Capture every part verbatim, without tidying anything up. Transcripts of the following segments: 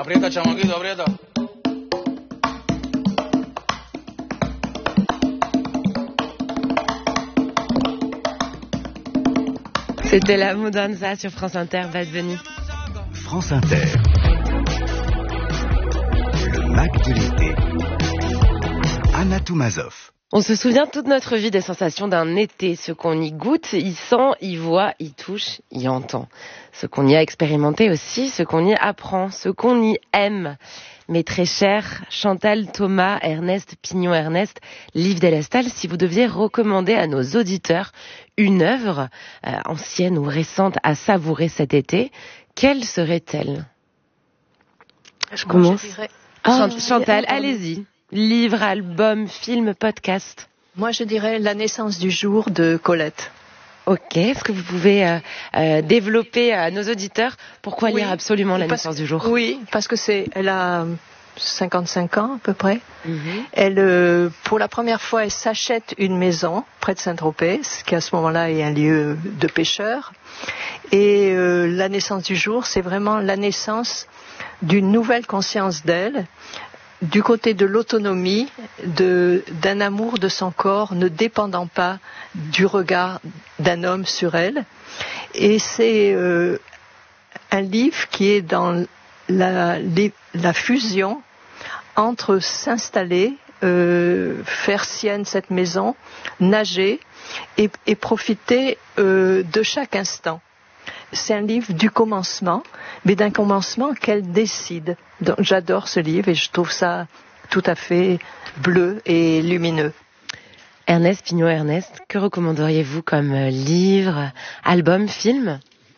Aprieta, chamaquito, aprieta. C'était la Mudanza sur France Inter, Bad Bunny. France Inter. Le Mac de l'été. Anna Toumazov. On se souvient toute notre vie des sensations d'un été, ce qu'on y goûte, y sent, y voit, y touche, y entend. Ce qu'on y a expérimenté aussi, ce qu'on y apprend, ce qu'on y aime. Mes très chers Chantal, Thomas, Ernest, Pignon-Ernest, Liv Delestal, si vous deviez recommander à nos auditeurs une œuvre euh, ancienne ou récente à savourer cet été, quelle serait-elle? Je commence. Moi, je ah, Chantal, allez-y. Livre, album, film, podcast. Moi, je dirais La naissance du jour de Colette. Ok, est-ce que vous pouvez euh, euh, développer à nos auditeurs pourquoi oui, lire absolument La parce, naissance du jour? Oui, parce que c'est, elle a cinquante-cinq ans à peu près. Mm-hmm. Elle, euh, pour la première fois, elle s'achète une maison près de Saint-Tropez, qui à ce moment-là est un lieu de pêcheurs. Et euh, La naissance du jour, c'est vraiment la naissance d'une nouvelle conscience d'elle, du côté de l'autonomie, de, d'un amour de son corps ne dépendant pas du regard d'un homme sur elle. Et c'est euh, un livre qui est dans la, les, la fusion entre s'installer, euh, faire sienne cette maison, nager et, et profiter euh, de chaque instant. C'est un livre du commencement, mais d'un commencement qu'elle décide. Donc, j'adore ce livre et je trouve ça tout à fait bleu et lumineux. Ernest, Pignon-Ernest, que recommanderiez-vous comme livre, album, film?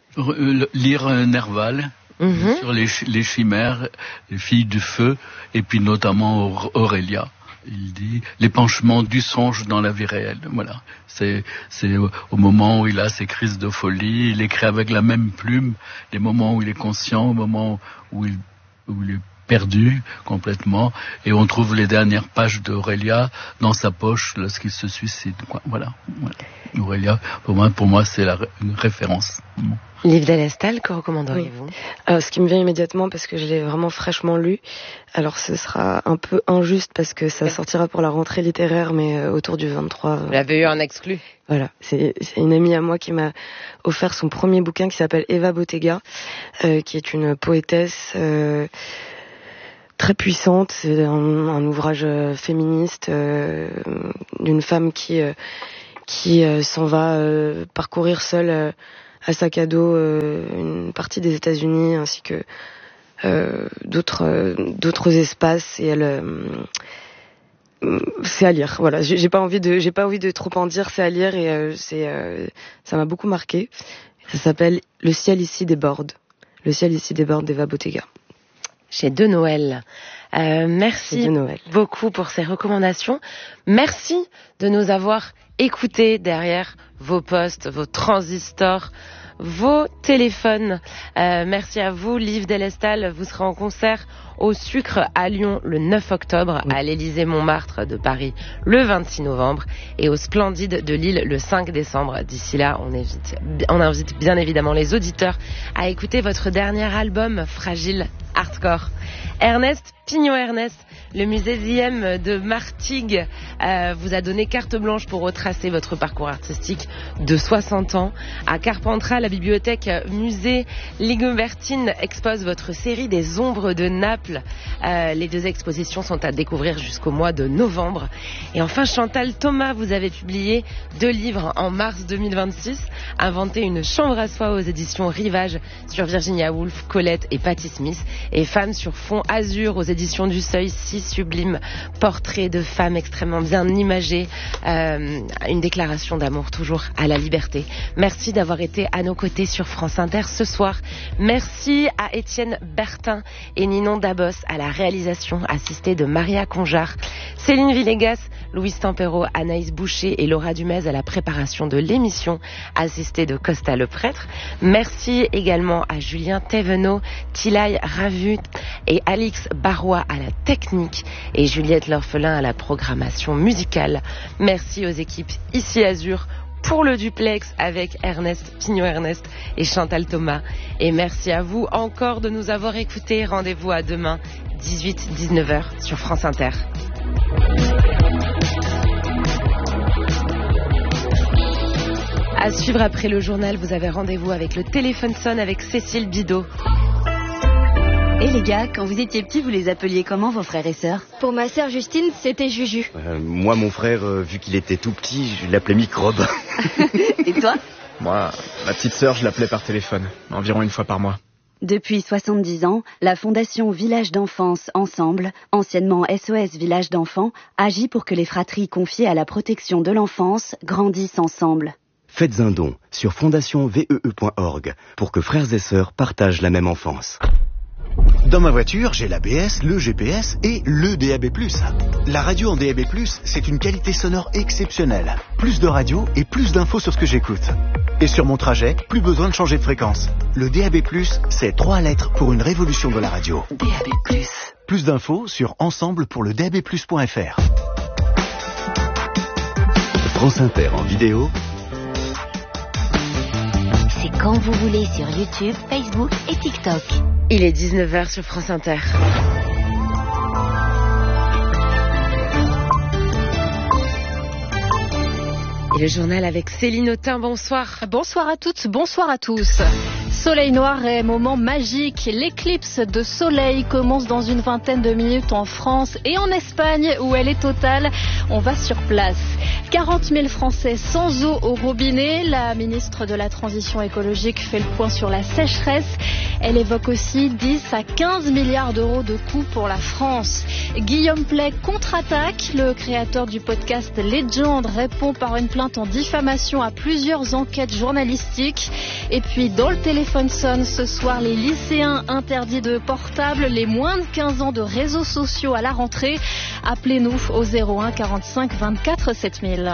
Lire Nerval, mm-hmm. sur les, les chimères, les filles du feu, et puis notamment Aurélia. Il dit l'épanchement du songe dans la vie réelle. Voilà, c'est c'est au moment où il a ses crises de folie, il écrit avec la même plume. Les moments où il est conscient, au moment où il où il est perdu complètement, et on trouve les dernières pages d'Aurélia dans sa poche lorsqu'il se suicide. Voilà, voilà. Aurélia, pour moi, pour moi, c'est la, une référence. Liv Delestal, que recommanderiez-vous? Oui. Alors, ce qui me vient immédiatement, parce que je l'ai vraiment fraîchement lu, alors ce sera un peu injuste parce que ça sortira pour la rentrée littéraire, mais euh, autour du vingt-trois. Vous l'avez eu en exclu? Voilà, c'est, c'est une amie à moi qui m'a offert son premier bouquin qui s'appelle Eva Bottega, euh, qui est une poétesse euh, très puissante. C'est un, un ouvrage euh, féministe euh, d'une femme qui euh, qui euh, s'en va euh, parcourir seule euh, à sac à dos euh, une partie des États-Unis ainsi que euh, d'autres euh, d'autres espaces, et elle euh, c'est à lire. Voilà, j'ai, j'ai pas envie de j'ai pas envie de trop en dire. C'est à lire et euh, c'est euh, ça m'a beaucoup marqué. Ça s'appelle Le ciel ici déborde. Le ciel ici déborde d'Eva Bottega. Chez De Noël. Euh, merci de Noël. beaucoup pour ces recommandations. Merci de nous avoir écoutés derrière vos postes, vos transistors, vos téléphones. Euh, merci à vous, Liv Delestal. Vous serez en concert au Sucre à Lyon le neuf octobre, oui. à l'Élysée Montmartre de Paris le vingt-six novembre et au Splendide de Lille le cinq décembre. D'ici là, on invite, on invite bien évidemment les auditeurs à écouter votre dernier album, Fragile Hardcore. Ernest, Pignon-Ernest, le musée Z M de Martigues euh, vous a donné carte blanche pour retracer votre parcours artistique de soixante ans. À Carpentras, la bibliothèque musée Ligobertine expose votre série des ombres de Naples. Euh, les deux expositions sont à découvrir jusqu'au mois de novembre. Et enfin, Chantal, Thomas, vous avez publié deux livres en mars deux mille vingt-six. Inventer une chambre à soi aux éditions Rivage sur Virginia Woolf, Colette et Patti Smith. Et Femmes sur fond azur aux éditions du Seuil, six sublimes portraits de femmes extrêmement bien imagées, euh, une déclaration d'amour toujours à la liberté. Merci d'avoir été à nos côtés sur France Inter ce soir. Merci à Étienne Bertin et Ninon Dabos à la réalisation, assistée de Maria Conjar, Céline Villegas, Louise Tempero, Anaïs Boucher et Laura Dumez à la préparation de l'émission, assistée de Costa le Prêtre. Merci également à Julien Thévenot, Tilay Ravut et Alix Barrois à la technique et Juliette L'Orphelin à la programmation musicale. Merci aux équipes Ici Azur, pour le duplex avec Ernest Pignot-Ernest et Chantal Thomas. Et merci à vous encore de nous avoir écoutés. Rendez-vous à demain, dix-huit dix-neuf heures sur France Inter. À suivre après le journal, vous avez rendez-vous avec le téléphone sonne avec Cécile Bidot. Et les gars, quand vous étiez petits, vous les appeliez comment vos frères et sœurs? Pour ma sœur Justine, c'était Juju. Euh, moi, mon frère, euh, vu qu'il était tout petit, je l'appelais Microbe. Et toi? Moi, ma petite sœur, je l'appelais par téléphone, environ une fois par mois. Depuis soixante-dix ans, la Fondation Village d'Enfance Ensemble, anciennement S O S Village d'Enfants, agit pour que les fratries confiées à la protection de l'enfance grandissent ensemble. Faites un don sur fondation V E E point org pour que frères et sœurs partagent la même enfance. Dans ma voiture, j'ai l'A B S, le G P S et le D A B plus. La radio en D A B plus, c'est une qualité sonore exceptionnelle. Plus de radio et plus d'infos sur ce que j'écoute. Et sur mon trajet, plus besoin de changer de fréquence. Le D A B plus, c'est trois lettres pour une révolution de la radio. D A B plus. Plus d'infos sur ensemble pour le D A B plus point F R. France Inter en vidéo. C'est quand vous voulez sur YouTube, Facebook et TikTok. Il est dix-neuf heures sur France Inter. Et le journal avec Céline Autain, bonsoir. Bonsoir à toutes, bonsoir à tous. Soleil noir et moment magique. L'éclipse de soleil commence dans une vingtaine de minutes en France et en Espagne où elle est totale. On va sur place. quarante mille Français sans eau au robinet. La ministre de la Transition écologique fait le point sur la sécheresse. Elle évoque aussi dix à quinze milliards d'euros de coûts pour la France. Guillaume Pley contre-attaque. Le créateur du podcast Légende répond par une plainte en diffamation à plusieurs enquêtes journalistiques. Et puis dans le téléphone sonne ce soir, les lycéens interdits de portable, les moins de quinze ans de réseaux sociaux à la rentrée. Appelez-nous au zéro un quarante-cinq vingt-quatre sept mille.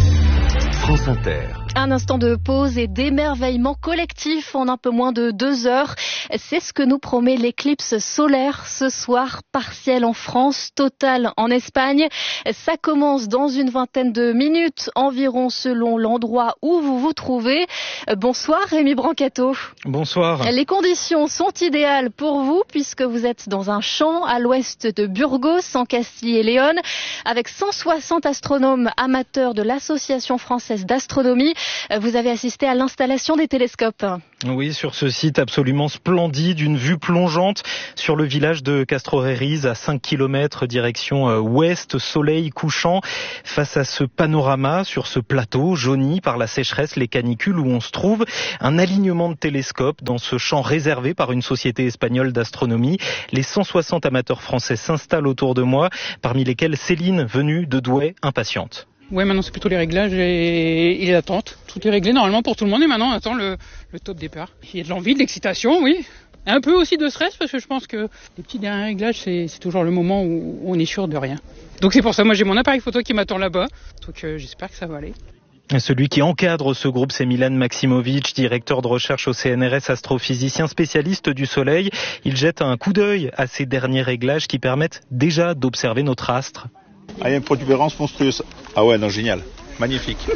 France Inter. Un instant de pause et d'émerveillement collectif en un peu moins de deux heures. C'est ce que nous promet l'éclipse solaire ce soir, partielle en France, totale en Espagne. Ça commence dans une vingtaine de minutes environ selon l'endroit où vous vous trouvez. Bonsoir Rémi Brancato. Bonsoir. Les conditions sont idéales pour vous puisque vous êtes dans un champ à l'ouest de Burgos en Castille et Léon avec cent soixante astronomes amateurs de l'Association française d'astronomie. Vous avez assisté à l'installation des télescopes. Oui, sur ce site absolument splendide, une vue plongeante sur le village de Castrorériz à cinq kilomètres direction ouest, soleil couchant. Face à ce panorama, sur ce plateau jauni par la sécheresse, les canicules où on se trouve, un alignement de télescopes dans ce champ réservé par une société espagnole d'astronomie. Les cent soixante amateurs français s'installent autour de moi, parmi lesquels Céline, venue de Douai, impatiente. Ouais, maintenant c'est plutôt les réglages et, et l'attente. Tout est réglé normalement pour tout le monde et maintenant on attend le, le top départ. Il y a de l'envie, de l'excitation, oui. Un peu aussi de stress parce que je pense que les petits derniers réglages c'est, c'est toujours le moment où on est sûr de rien. Donc c'est pour ça, moi j'ai mon appareil photo qui m'attend là-bas. Donc euh, j'espère que ça va aller. Celui qui encadre ce groupe, c'est Milan Maximovic, directeur de recherche au C N R S, astrophysicien spécialiste du Soleil. Il jette un coup d'œil à ces derniers réglages qui permettent déjà d'observer notre astre. Ah, il y a une protubérance monstrueuse. Ah ouais, non, génial. Magnifique.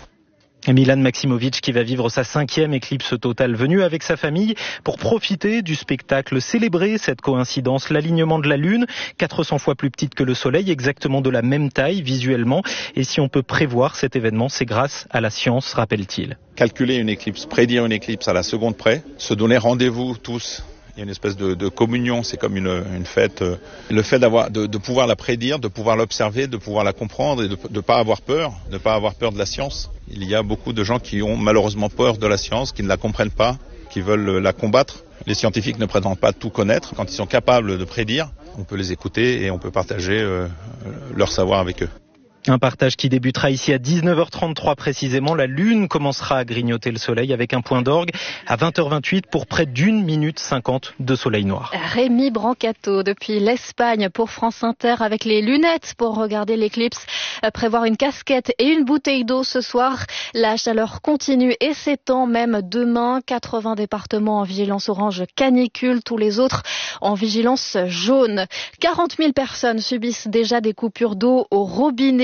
Milan Maximovic qui va vivre sa cinquième éclipse totale, venu avec sa famille pour profiter du spectacle, célébrer cette coïncidence, l'alignement de la Lune, quatre cents fois plus petite que le Soleil, exactement de la même taille visuellement. Et si on peut prévoir cet événement, c'est grâce à la science, rappelle-t-il. Calculer une éclipse, prédire une éclipse à la seconde près, se donner rendez-vous tous. Il y a une espèce de, de communion, c'est comme une, une fête. Le fait d'avoir, de, de pouvoir la prédire, de pouvoir l'observer, de pouvoir la comprendre et de ne pas avoir peur, de ne pas avoir peur de la science. Il y a beaucoup de gens qui ont malheureusement peur de la science, qui ne la comprennent pas, qui veulent la combattre. Les scientifiques ne prétendent pas tout connaître. Quand ils sont capables de prédire, on peut les écouter et on peut partager euh, leur savoir avec eux. Un partage qui débutera ici à dix-neuf heures trente-trois précisément. La Lune commencera à grignoter le soleil avec un point d'orgue à vingt heures vingt-huit pour près d'une minute cinquante de soleil noir. Rémi Brancato depuis l'Espagne pour France Inter avec les lunettes pour regarder l'éclipse. Prévoir une casquette et une bouteille d'eau ce soir. La chaleur continue et s'étend même demain. quatre-vingts départements en vigilance orange canicule, tous les autres en vigilance jaune. quarante mille personnes subissent déjà des coupures d'eau au robinet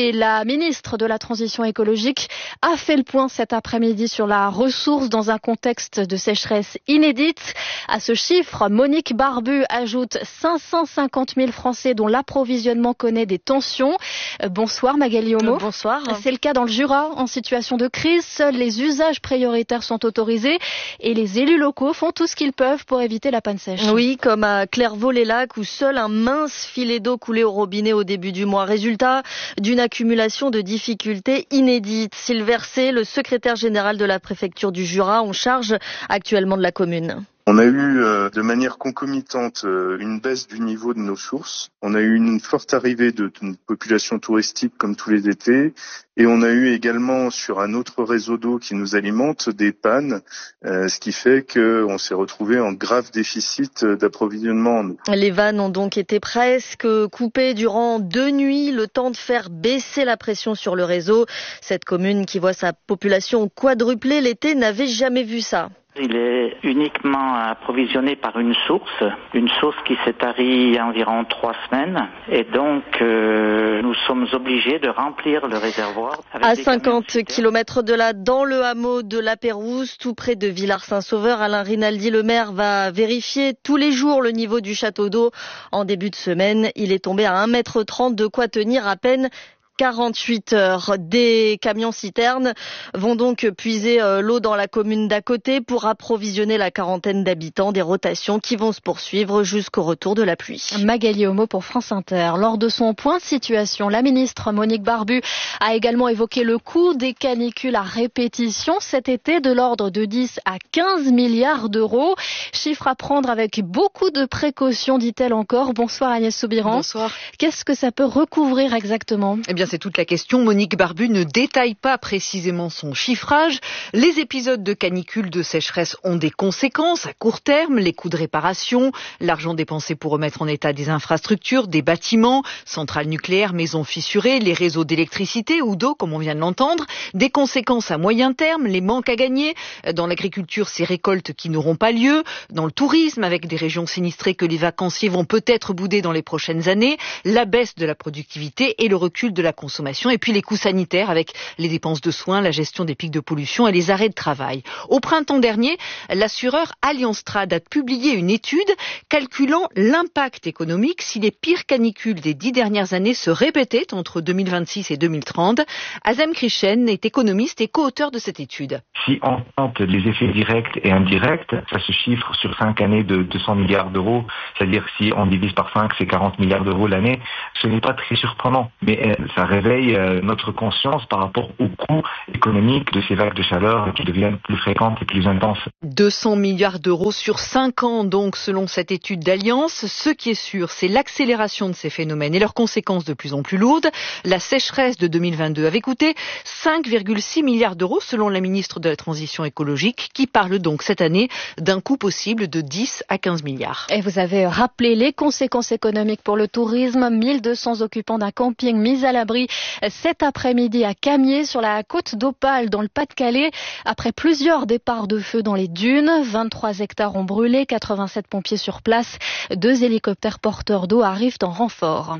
Et la ministre de la Transition écologique a fait le point cet après-midi sur la ressource dans un contexte de sécheresse inédite. À ce chiffre, Monique Barbu ajoute cinq cent cinquante mille Français dont l'approvisionnement connaît des tensions. Bonsoir Magali Homo. Bonsoir. C'est le cas dans le Jura, en situation de crise. Seuls les usages prioritaires sont autorisés et les élus locaux font tout ce qu'ils peuvent pour éviter la panne sèche. Oui, comme à Clairvaux-les-Lacs où seul un mince filet d'eau coulait au robinet au début du mois. Résultat d'une accumulation de difficultés inédites. Sylvain Cey, le secrétaire général de la préfecture du Jura, en charge actuellement de la commune. On a eu euh, de manière concomitante euh, une baisse du niveau de nos sources. On a eu une forte arrivée de, de population touristique comme tous les étés. Et on a eu également sur un autre réseau d'eau qui nous alimente des pannes, euh, ce qui fait qu'on s'est retrouvé en grave déficit d'approvisionnement en eau. Les vannes ont donc été presque coupées durant deux nuits, le temps de faire baisser la pression sur le réseau. Cette commune qui voit sa population quadrupler l'été n'avait jamais vu ça. Il est uniquement approvisionné par une source, une source qui s'est tarie il y a environ trois semaines. Et donc, euh, nous sommes obligés de remplir le réservoir. À cinquante kilomètres de là, dans le hameau de la Pérouse, tout près de Villars-Saint-Sauveur, Alain Rinaldi, le maire, va vérifier tous les jours le niveau du château d'eau. En début de semaine, il est tombé à un mètre trente, de quoi tenir à peine quarante-huit heures. Des camions-citernes vont donc puiser l'eau dans la commune d'à côté pour approvisionner la quarantaine d'habitants. Des rotations qui vont se poursuivre jusqu'au retour de la pluie. Magali Homo pour France Inter. Lors de son point de situation, la ministre Monique Barbu a également évoqué le coût des canicules à répétition cet été de l'ordre de dix à quinze milliards d'euros. Chiffre à prendre avec beaucoup de précautions, dit-elle encore. Bonsoir Agnès Soubiran. Bonsoir. Qu'est-ce que ça peut recouvrir exactement ? Eh bien, c'est toute la question. Monique Barbu ne détaille pas précisément son chiffrage. Les épisodes de canicule, de sécheresse ont des conséquences à court terme, les coûts de réparation, l'argent dépensé pour remettre en état des infrastructures, des bâtiments, centrales nucléaires, maisons fissurées, les réseaux d'électricité ou d'eau, comme on vient de l'entendre, des conséquences à moyen terme, les manques à gagner, dans l'agriculture, ces récoltes qui n'auront pas lieu, dans le tourisme, avec des régions sinistrées que les vacanciers vont peut-être bouder dans les prochaines années, la baisse de la productivité et le recul de la consommation, et puis les coûts sanitaires avec les dépenses de soins, la gestion des pics de pollution et les arrêts de travail. Au printemps dernier, l'assureur Allianz Trade a publié une étude calculant l'impact économique si les pires canicules des dix dernières années se répétaient entre deux mille vingt-six et deux mille trente. Azem Krishen est économiste et co-auteur de cette étude. Si on compte les effets directs et indirects, ça se chiffre sur cinq années de deux cents milliards d'euros, c'est-à-dire si on divise par cinq, c'est quarante milliards d'euros l'année. Ce n'est pas très surprenant, mais euh, ça réveille euh, notre conscience par rapport au coût économique de ces vagues de chaleur qui deviennent plus fréquentes et plus intenses. deux cents milliards d'euros sur cinq ans, donc, selon cette étude d'Allianz. Ce qui est sûr, c'est l'accélération de ces phénomènes et leurs conséquences de plus en plus lourdes. La sécheresse de deux mille vingt-deux avait coûté cinq virgule six milliards d'euros, selon la ministre de la Transition écologique, qui parle donc cette année d'un coût possible de dix à quinze milliards. Et vous avez rappelé les conséquences économiques pour le tourisme. mille deux cents occupants d'un camping mis à l'abri cet après-midi à Camiers, sur la côte d'Opale, dans le Pas-de-Calais, après plusieurs départs de feu dans les dunes. vingt-trois hectares ont brûlé, quatre-vingt-sept pompiers sur place. Deux hélicoptères porteurs d'eau arrivent en renfort.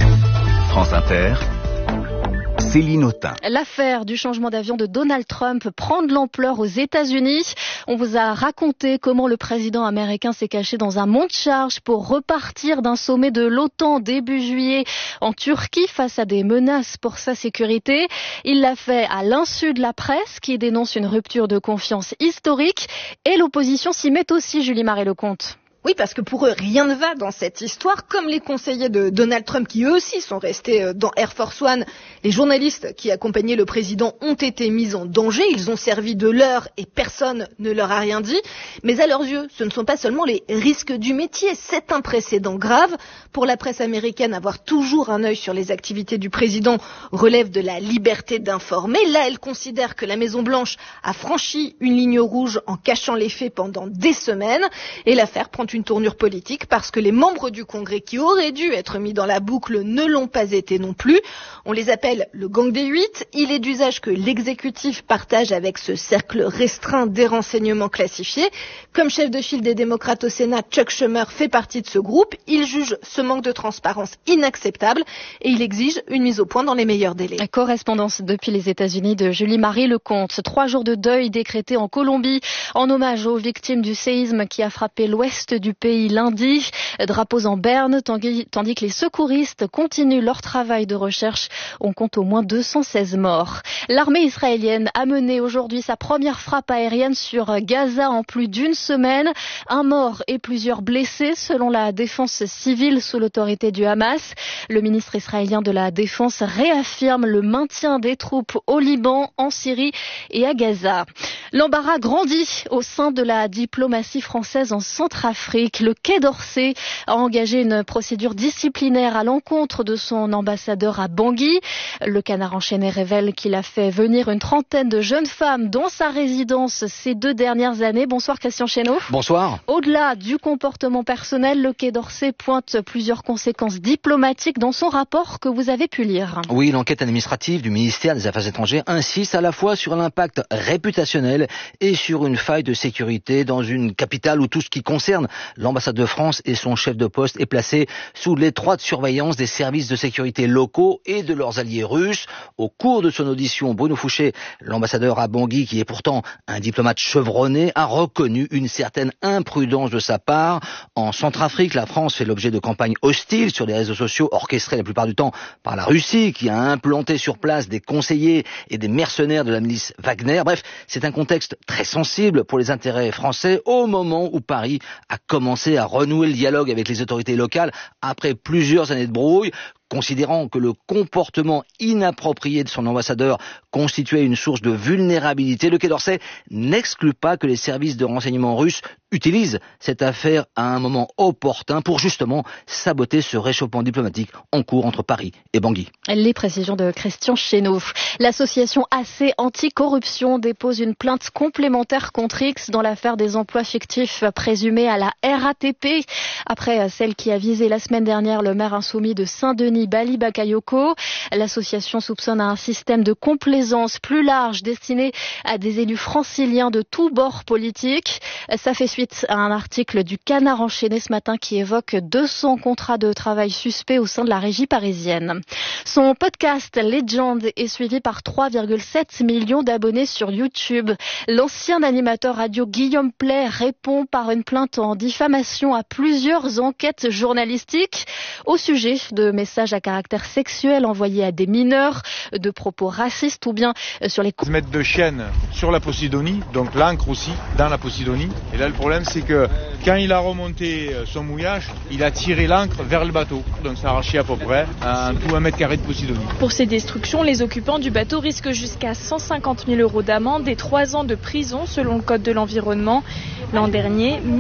France Inter. Céline Autain. L'affaire du changement d'avion de Donald Trump prend de l'ampleur aux États-Unis. On vous a raconté comment le président américain s'est caché dans un monte-charge pour repartir d'un sommet de l'OTAN début juillet en Turquie face à des menaces pour sa sécurité. Il l'a fait à l'insu de la presse qui dénonce une rupture de confiance historique, et l'opposition s'y met aussi, Julie Marais-Lecomte. Oui, parce que pour eux, rien ne va dans cette histoire. Comme les conseillers de Donald Trump, qui eux aussi sont restés dans Air Force One, les journalistes qui accompagnaient le président ont été mis en danger. Ils ont servi de leurre et personne ne leur a rien dit. Mais à leurs yeux, ce ne sont pas seulement les risques du métier. C'est un précédent grave. Pour la presse américaine, avoir toujours un œil sur les activités du président relève de la liberté d'informer. Là, elle considère que la Maison-Blanche a franchi une ligne rouge en cachant les faits pendant des semaines. Et l'affaire prend une une tournure politique parce que les membres du Congrès qui auraient dû être mis dans la boucle ne l'ont pas été non plus. On les appelle le gang des huit. Il est d'usage que l'exécutif partage avec ce cercle restreint des renseignements classifiés. Comme chef de file des démocrates au Sénat, Chuck Schumer fait partie de ce groupe. Il juge ce manque de transparence inacceptable et il exige une mise au point dans les meilleurs délais. La correspondance depuis les États-Unis de Julie-Marie Lecomte. Trois jours de deuil décrétés en Colombie en hommage aux victimes du séisme qui a frappé l'ouest du pays lundi. Drapeaux en berne, tandis que les secouristes continuent leur travail de recherche. On compte au moins deux cent seize morts. L'armée israélienne a mené aujourd'hui sa première frappe aérienne sur Gaza en plus d'une semaine. Un mort et plusieurs blessés selon la défense civile sous l'autorité du Hamas. Le ministre israélien de la Défense réaffirme le maintien des troupes au Liban, en Syrie et à Gaza. L'embarras grandit au sein de la diplomatie française en Centrafrique. Le Quai d'Orsay a engagé une procédure disciplinaire à l'encontre de son ambassadeur à Bangui. Le Canard enchaîné révèle qu'il a fait venir une trentaine de jeunes femmes dans sa résidence ces deux dernières années. Bonsoir Christian Chesneau. Bonsoir. Au-delà du comportement personnel, le Quai d'Orsay pointe plusieurs conséquences diplomatiques dans son rapport que vous avez pu lire. Oui, l'enquête administrative du ministère des Affaires étrangères insiste à la fois sur l'impact réputationnel et sur une faille de sécurité dans une capitale où tout ce qui concerne l'ambassade de France et son chef de poste est placé sous l'étroite surveillance des services de sécurité locaux et de leurs alliés russes. Au cours de son audition, Bruno Fouché, l'ambassadeur à Bangui, qui est pourtant un diplomate chevronné, a reconnu une certaine imprudence de sa part. En Centrafrique, la France fait l'objet de campagnes hostiles sur les réseaux sociaux, orchestrées la plupart du temps par la Russie, qui a implanté sur place des conseillers et des mercenaires de la milice Wagner. Bref, c'est un contexte très sensible pour les intérêts français au moment où Paris a commencé à renouer le dialogue avec les autorités locales après plusieurs années de brouille. Considérant que le comportement inapproprié de son ambassadeur constituait une source de vulnérabilité, le Quai d'Orsay n'exclut pas que les services de renseignement russes utilisent cette affaire à un moment opportun pour justement saboter ce réchauffement diplomatique en cours entre Paris et Bangui. Les précisions de Christian Chesneau. L'association A C Anticorruption dépose une plainte complémentaire contre X dans l'affaire des emplois fictifs présumés à la R A T P. Après celle qui a visé la semaine dernière le maire insoumis de Saint-Denis, Bali Bakayoko. L'association soupçonne un système de complaisance plus large destiné à des élus franciliens de tous bords politiques. Ça fait suite à un article du Canard enchaîné ce matin qui évoque deux cents contrats de travail suspects au sein de la régie parisienne. Son podcast Legend est suivi par trois virgule sept millions d'abonnés sur YouTube. L'ancien animateur radio Guillaume Play répond par une plainte en diffamation à plusieurs enquêtes journalistiques au sujet de messages à caractère sexuel envoyés à des mineurs, de propos racistes ou bien sur les... Mettre de chienne sur la Posidonie, donc l'encre aussi dans la Posidonie. Et là le problème c'est que quand il a remonté son mouillage, il a tiré l'encre vers le bateau. Donc ça a arraché à peu près un, tout un mètre carré de Posidonie. Pour ces destructions, les occupants du bateau risquent jusqu'à cent cinquante mille euros d'amende et trois ans de prison selon le code de l'environnement. L'an dernier,